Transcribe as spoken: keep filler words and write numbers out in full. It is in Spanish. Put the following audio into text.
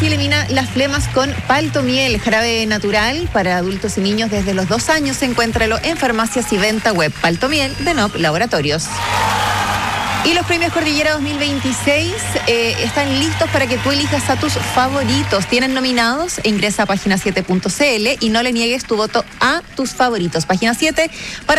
así elimina las flemas con Paltomiel, jarabe natural para adultos y niños desde los dos años. Encuéntralo en farmacias y venta web. Paltomiel de N O P Laboratorios. Y los premios Cordillera dos mil veintiséis eh, están listos para que tú elijas a tus favoritos. Tienen nominados, e ingresa a página siete punto c l y no le niegues tu voto a tus favoritos. Página siete para